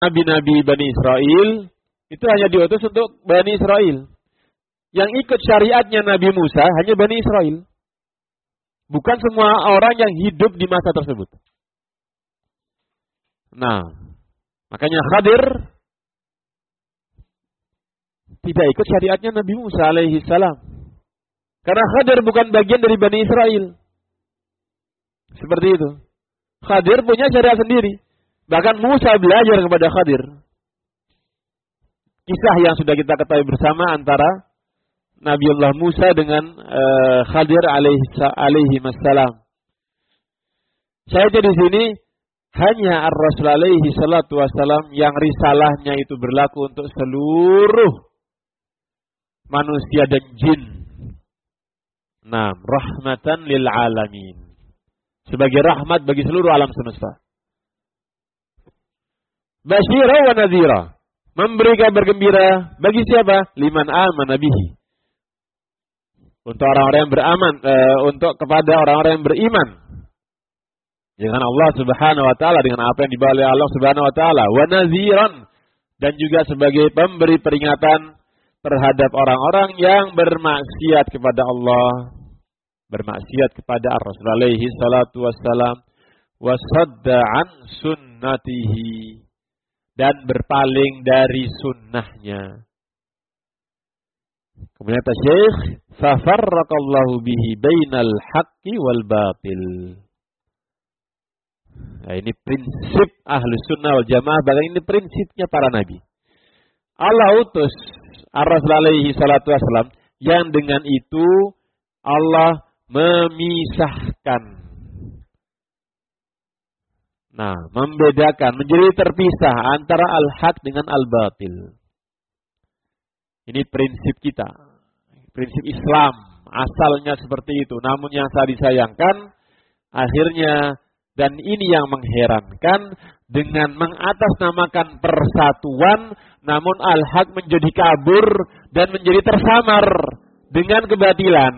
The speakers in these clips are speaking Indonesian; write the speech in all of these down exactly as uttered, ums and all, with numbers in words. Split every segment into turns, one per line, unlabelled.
nabi-nabi Bani Israel itu hanya diutus untuk Bani Israel. Yang ikut syariatnya Nabi Musa hanya Bani Israel. Bukan semua orang yang hidup di masa tersebut. Nah, makanya Khadir tidak ikut syariatnya Nabi Musa alaihi salam. Karena Khadir bukan bagian dari Bani Israel. Seperti itu. Khadir punya syariat sendiri. Bahkan Musa belajar kepada Khadir. Kisah yang sudah kita ketahui bersama antara Nabiullah Musa dengan uh, Khadir alaihi, alaihi wassalam. Saya di sini hanya Ar-Rasul alaihi salatu wassalam yang risalahnya itu berlaku untuk seluruh manusia dan jin. Nah, rahmatan lil alamin. Sebagai rahmat bagi seluruh alam semesta. Basyira wa nadhira. Memberi kabar gembira bagi siapa? Liman amana bihi. Untuk orang-orang yang beraman, e, untuk kepada orang-orang yang beriman dengan Allah Subhanahu wa taala, dengan apa yang dibawa oleh Allah Subhanahu wa taala, wa nadhiran, dan juga sebagai pemberi peringatan terhadap orang-orang yang bermaksiat kepada Allah, bermaksiat kepada Ar-Rasul alaihi salatu wassalam, wa sadda an sunnatihi, dan berpaling dari sunnahnya. Kemudian kata Syekh, fafarraqallahu bihi bainal haqqi wal batil. Nah, ini prinsip ahlu sunnah wal jamaah, bahkan ini prinsipnya para nabi. Allah utus Ar-Rasul alaihi salatu wassalam yang dengan itu Allah memisahkan. Nah, membedakan, menjadi terpisah antara al-haq dengan al-batil. Ini prinsip kita. Prinsip Islam. Asalnya seperti itu. Namun yang saya disayangkan, akhirnya, dan ini yang mengherankan, dengan mengatasnamakan persatuan, namun al-haq menjadi kabur dan menjadi tersamar dengan kebatilan.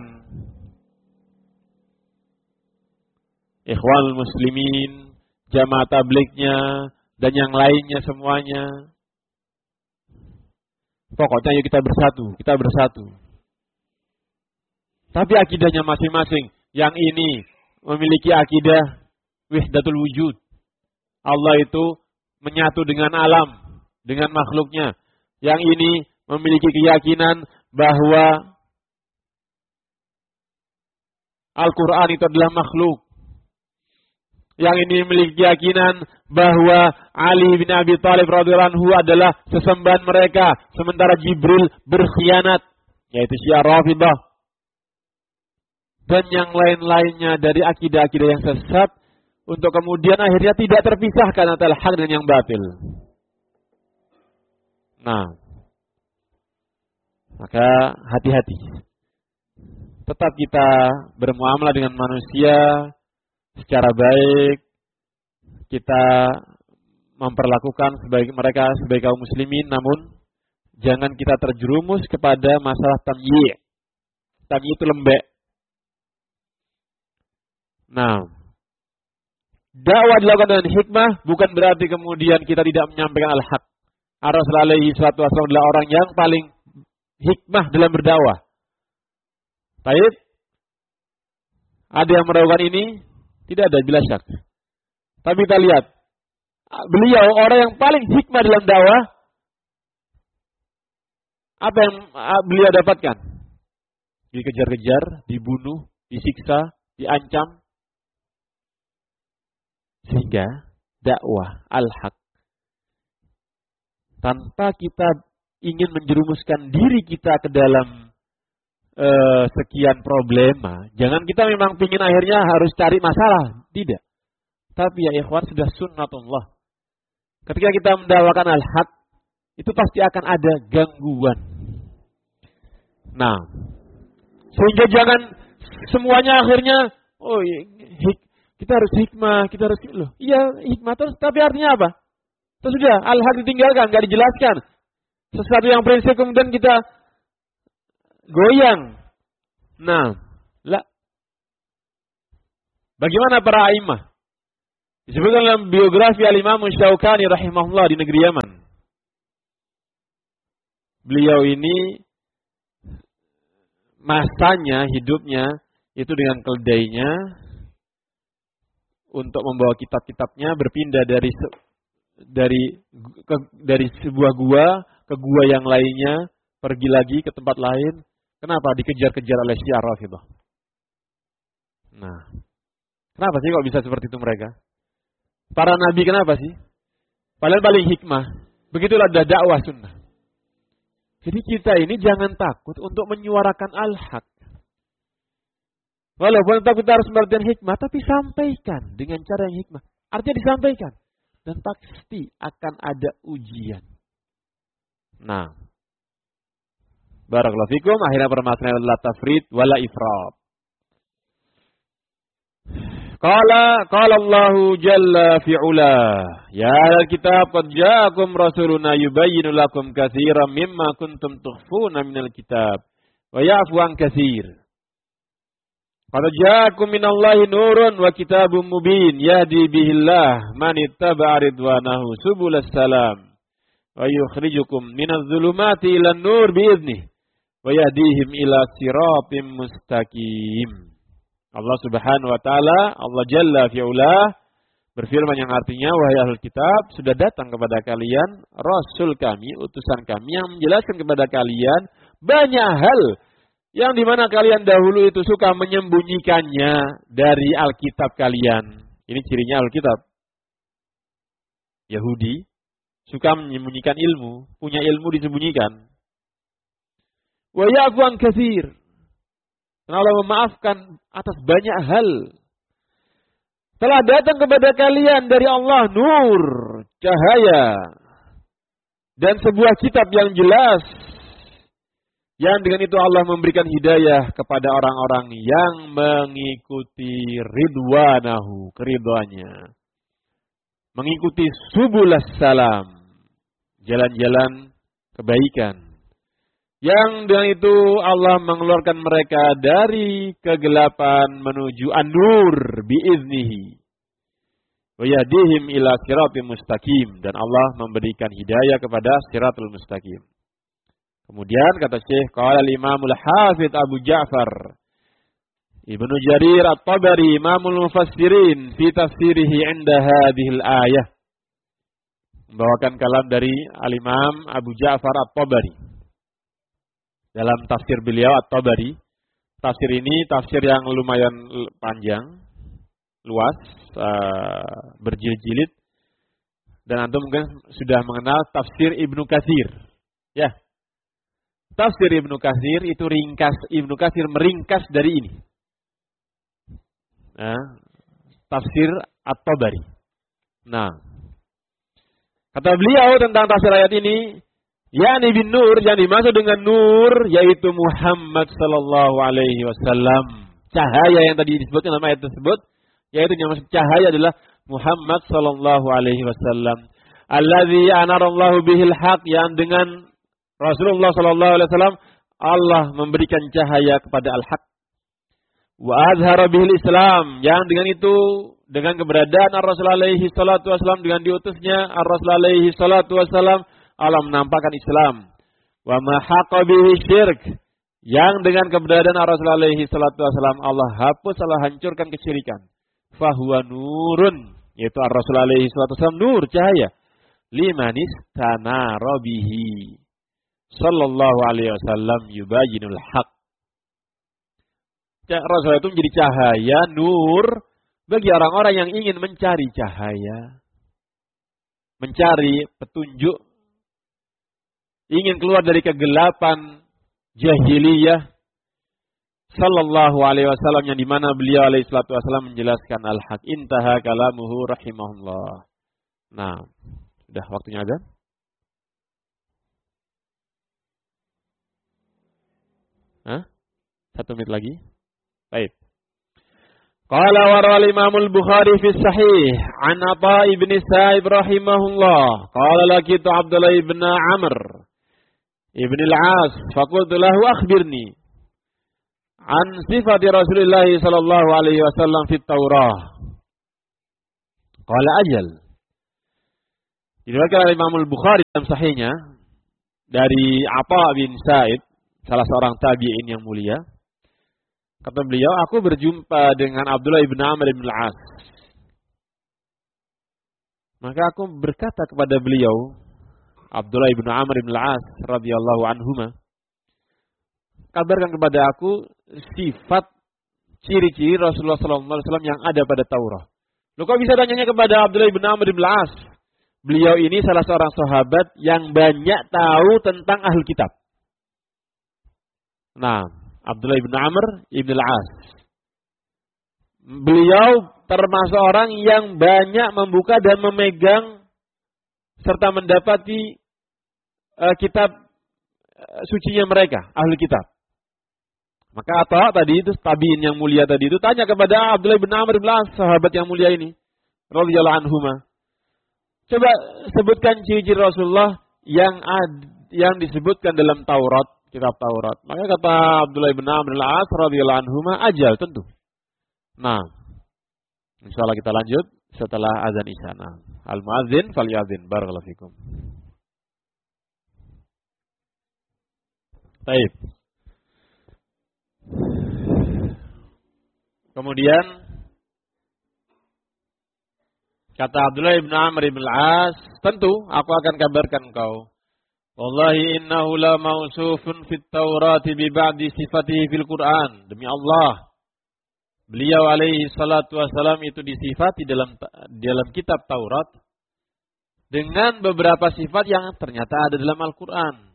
Ikhwanul muslimin, jamaah tablignya, dan yang lainnya semuanya. Pokoknya yuk kita bersatu, kita bersatu. Tapi akidahnya masing-masing. Yang ini memiliki akidah wahdatul wujud. Allah itu menyatu dengan alam, dengan makhluknya. Yang ini memiliki keyakinan bahwa Al-Quran itu adalah makhluk. Yang ini memiliki keyakinan bahwa Ali bin Abi Thalib radhiyallahu anhu adalah sesembahan mereka, sementara Jibril berkhianat, yaitu Syiah Rafidhah. Dan yang lain-lainnya dari akidah-akidah yang sesat, untuk kemudian akhirnya tidak terpisahkan antara hak dan yang batil. Nah, maka hati-hati. Tetap kita bermuamalah dengan manusia secara baik, kita memperlakukan sebagai mereka sebagai kaum muslimin, namun jangan kita terjerumus kepada masalah tamyi'. Tamyi' itu lembek. Nah, dakwah dilakukan dengan hikmah bukan berarti kemudian kita tidak menyampaikan al-haq. Ar-Rasul alaihi salatu wasallam adalah orang yang paling hikmah dalam berdakwah. Baik, ada yang meragukan ini? Tidak ada, bila syak. Tapi kita lihat, beliau orang yang paling hikmah dalam dakwah. Apa yang beliau dapatkan? Dikejar-kejar, dibunuh, disiksa, diancam. Sehingga dakwah al-haq. Tanpa kita ingin menjerumuskan diri kita ke dalam Uh, sekian problema. Jangan kita memang pingin akhirnya harus cari masalah. Tidak. Tapi ya ikhwan, sudah sunnatullah. Ketika kita mendakwakan al-haq, itu pasti akan ada gangguan. Nah, sehingga jangan semuanya akhirnya, oh hik, kita harus hikmah, kita harus loh. Iya hikmah terus, tapi artinya apa? Terus sudah al-haq ditinggalkan, nggak dijelaskan. Sesuatu yang prinsip kemudian kita goyang. Nah, lah. Bagaimana para a'immah? Disebutkan dalam biografi Al-Imam Syaukani rahimahullah di negeri Yaman. Beliau ini masanya, hidupnya itu dengan keledainya untuk membawa kitab-kitabnya berpindah dari dari ke, dari sebuah gua ke gua yang lainnya, pergi lagi ke tempat lain. Kenapa? Dikejar-kejar oleh Syiah Rafidhah. Nah, kenapa sih kok bisa seperti itu mereka? Para nabi kenapa sih? Paling paling hikmah. Begitulah dakwah sunnah. Jadi kita ini jangan takut untuk menyuarakan al-haq. Walaupun kita harus memberikan hikmah, tapi sampaikan dengan cara yang hikmah. Artinya disampaikan. Dan pasti akan ada ujian. Nah. Barakallahu fikum. Akhirnya permasalahan adalah tafrid wala ifrat. Qala qala Allahu jalla fi'ula. Ya al-kitab qad ja'akum rasuluna yubayyinu lakum katsiran mimma kuntum tukhfuna minal kitab wa ya'fu an katsir. Qad ja'akum minallahi nurun wa kitabun mubin yahdi bihillah man ittaba'a ridwanahu subulas salam wa yukhrijukum minadh dhulumati ilan nur bi'idnihi wa yahdihim ila siratim mustaqim. Allah Subhanahu wa taala, Allah Jalla fi'ula berfirman yang artinya, wahai ahlul kitab, sudah datang kepada kalian rasul kami, utusan kami yang menjelaskan kepada kalian banyak hal yang dimana kalian dahulu itu suka menyembunyikannya dari Alkitab kalian. Ini cirinya Alkitab. Yahudi suka menyembunyikan ilmu, punya ilmu disembunyikan. Wa ya'fu an katsir. Dan Allah memaafkan atas banyak hal. Telah datang kepada kalian dari Allah nur, cahaya, dan sebuah kitab yang jelas. Yang dengan itu Allah memberikan hidayah kepada orang-orang yang mengikuti ridwanahu, keridhaannya. Mengikuti subulas salam, jalan-jalan kebaikan. Yang dengan itu Allah mengeluarkan mereka dari kegelapan menuju an-nur biiznihi. Wa yahdihim ila siratim mustaqim. Dan Allah memberikan hidayah kepada siratul mustaqim. Kemudian kata Syekh, qala al-Imamul Hafidz Abu Ja'far Ibnu Jarir At-Tabari Imamul Mufassirin fi tafsirihi 'inda hadhil ayah. Membawakan kalam dari al-Imam Abu Ja'far At-Tabari. Dalam tafsir beliau At-Tabari, tafsir ini tafsir yang lumayan panjang, luas, uh, berjilid-jilid, dan antum mungkin sudah mengenal tafsir Ibnu Katsir. Ya, tafsir Ibnu Katsir itu ringkas, Ibnu Katsir meringkas dari ini. Nah, tafsir At-Tabari. Nah, kata beliau tentang tafsir ayat ini, yakni bin nur, yang dimaksud dengan nur yaitu Muhammad sallallahu alaihi wasallam. Cahaya yang tadi disebutkan dalam ayat tersebut, yaitu yang maksud cahaya adalah Muhammad sallallahu alaihi wasallam. Allazi anarallahu bihil haq, yang dengan Rasulullah sallallahu alaihi wasallam Allah memberikan cahaya kepada al-haq. Wa azhara bihil Islam, yang dengan itu, dengan keberadaan Ar-Rasul alaihi salatu wasallam, dengan diutusnya Ar-Rasul alaihi salatu wasallam, Allah menampakkan Islam. Wa ma haqa bihi syirk, yang dengan keberadaan Rasul alaihi salatu wasallam Allah hapus, Allah hancurkan kesyirikan. Fahuwa nurun, yaitu Rasul alaihi salatu wasallam nur, cahaya. Limanis tanara bihi sallallahu alaihi wasallam yubayyinul haq. Rasul itu menjadi cahaya, nur bagi orang-orang yang ingin mencari cahaya, mencari petunjuk, ingin keluar dari kegelapan jahiliyah. Sallallahu alaihi wasallam, yang dimana beliau alaihi salatu wasallam menjelaskan al-haq. Intaha kalamuhu rahimahullah. Nah, sudah waktunya azan. Hah? Satu menit lagi. Baik. Qala waral Imamul Bukhari fi sahih an Atha ibn Sa'ib rahimahullah. Qala laqitu Abdullah ibn Amr ibn al-As faqultu lahu akhbirni an sifati Rasulillah sallallahu alaihi wasallam fi Taurah. wala ajal. Diriwayatkan oleh Imam Al-Bukhari dalam sahihnya dari Atha bin Sa'id, salah seorang tabi'in yang mulia. Kata beliau, aku berjumpa dengan Abdullah bin Amr bin Al-As. Maka aku berkata kepada beliau, Abdullah bin Amr bin Al-As radhiyallahu anhuma, kabarkan kepada aku sifat ciri-ciri Rasulullah sallallahu alaihi wasallam yang ada pada Taurat. Loh, kok bisa tanyanya kepada Abdullah bin Amr bin Al-As? Beliau ini salah seorang sahabat yang banyak tahu tentang Ahlul Kitab. Nah, Abdullah bin Amr bin Al-As. Beliau termasuk orang yang banyak membuka dan memegang serta mendapati uh, kitab uh, sucinya mereka, Ahlul Kitab. Maka Atha tadi itu tabiin yang mulia tadi itu tanya kepada Abdullah bin Amr bin Al-As, sahabat yang mulia ini, radhiyallahu anhuma. Coba sebutkan ciri-ciri Rasulullah yang ad, yang disebutkan dalam Taurat, kitab Taurat. Maka kata Abdullah bin Amr bin Al-As radhiyallahu anhuma, ajal tentu. Nah, insyaallah kita lanjut setelah azan Isya. Nah, al-muadzin falyadzin, barakallahu fikum. Baik. Kemudian kata Abdullah bin Amr bin Al-As, tentu aku akan kabarkan engkau. Wallahi innahu la mausufun fit Taurati bi ba'di sifatihi fil Qur'an. Demi Allah, beliau alaihi salatu wassalam itu disifati dalam dalam kitab Taurat dengan beberapa sifat yang ternyata ada dalam Al-Qur'an.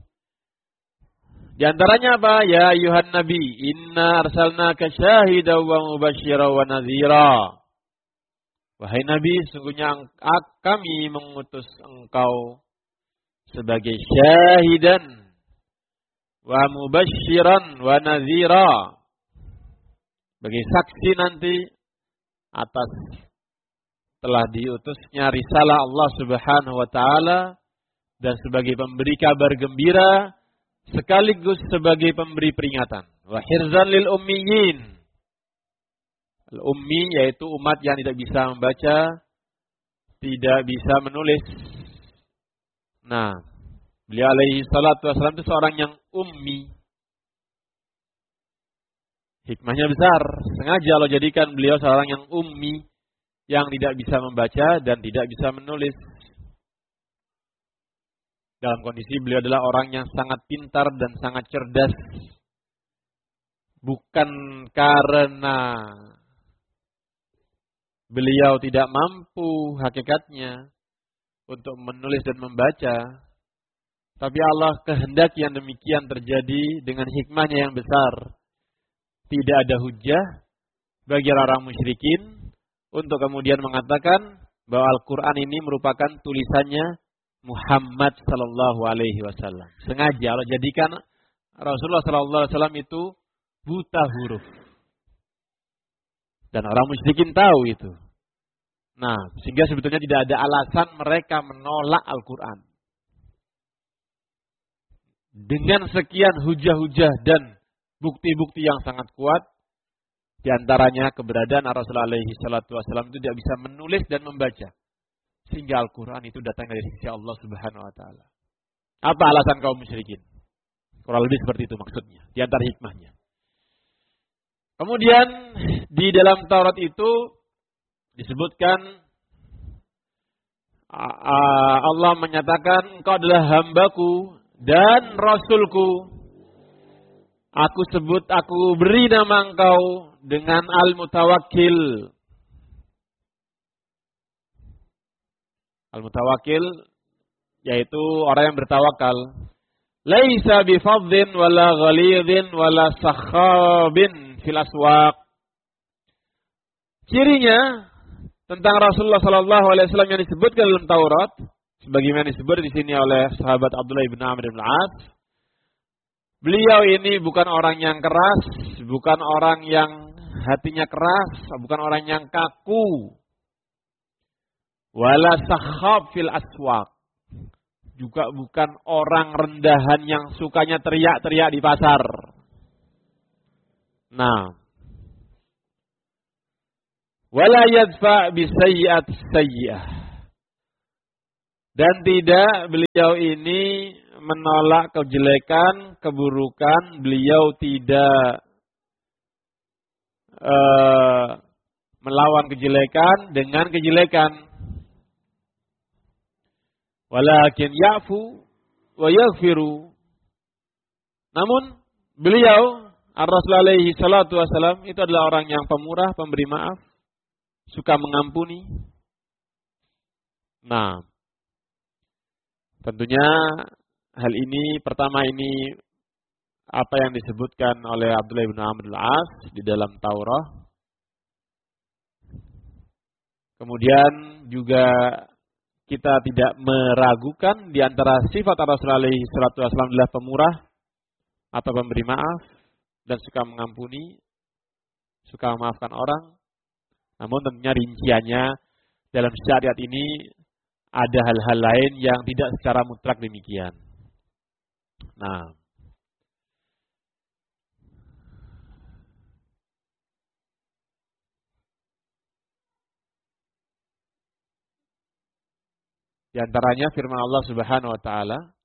Di antaranya apa? Ya ayuhan nabi, inna arsalnaka syahidan wa mubasysyiran wa nadhira. Wahai Nabi, sungguhnya kami mengutus engkau sebagai syahidan wa mubasysyiran wa nadhira, sebagai saksi nanti atas telah diutusnya risalah Allah Subhanahu wa taala dan sebagai pemberi kabar gembira sekaligus sebagai pemberi peringatan. Wa hirzan lil ummiyin. Al-ummi yaitu umat yang tidak bisa membaca, tidak bisa menulis. Nah, beliau alaihi salatu wassalam itu seorang yang ummi. Hikmahnya besar. Sengaja Allah jadikan beliau seorang yang ummi, yang tidak bisa membaca dan tidak bisa menulis. Dalam kondisi beliau adalah orang yang sangat pintar dan sangat cerdas. Bukan karena beliau tidak mampu hakikatnya untuk menulis dan membaca, tapi Allah kehendaki yang demikian terjadi dengan hikmahnya yang besar. Tidak ada hujah bagi orang musyrikin untuk kemudian mengatakan bahwa Al-Quran ini merupakan tulisannya Muhammad sallallahu alaihi wasallam. Sengaja Allah jadikan Rasulullah sallallahu alaihi wasallam itu buta huruf. Dan orang musyrikin tahu itu. Nah, sehingga sebetulnya tidak ada alasan mereka menolak Al-Quran. Dengan sekian hujah-hujah dan bukti-bukti yang sangat kuat, di antaranya keberadaan Rasulullah alaihi salatu wasallam itu tidak bisa menulis dan membaca. Sehingga Al-Quran itu datang dari sisi Allah Subhanahu wa taala. Apa alasan kaum musyrikin? Kurang lebih seperti itu maksudnya, di antara hikmahnya. Kemudian di dalam Taurat itu disebutkan Allah menyatakan engkau adalah hambaku dan rasulku. Aku sebut, aku beri nama engkau dengan Al-Mutawakkil. Al-Mutawakkil yaitu orang yang bertawakal. Laisa bifadhin wala ghalidhin wala sakhabin fil aswaq. Cirinya tentang Rasulullah sallallahu alaihi wasallam yang disebutkan dalam Taurat, sebagaimana disebut di sini oleh sahabat Abdullah bin Amr bin Al-As, beliau ini bukan orang yang keras, bukan orang yang hatinya keras, bukan orang yang kaku. Wala sakhab fil aswaq. Juga bukan orang rendahan yang sukanya teriak-teriak di pasar. Nah, Wala yadfa bisayyi'ati sayyi'ah. Dan tidak beliau ini menolak kejelekan, keburukan, beliau tidak uh, melawan kejelekan dengan kejelekan. Walakin ya'fu wa yaghfiru. Namun beliau Ar-Rasul alaihi salatu wasalam itu adalah orang yang pemurah, pemberi maaf, suka mengampuni. Nah, tentunya hal ini pertama ini apa yang disebutkan oleh Abdullah bin Amr al-As di dalam Taurat. Kemudian juga kita tidak meragukan di antara sifat Rasul alaihi salatu wasallam adalah pemurah atau pemberi maaf dan suka mengampuni, suka memaafkan orang. Namun tentunya rinciannya dalam syariat ini ada hal-hal lain yang tidak secara mutlak demikian. Nah, di antaranya firman Allah Subhanahu wa taala,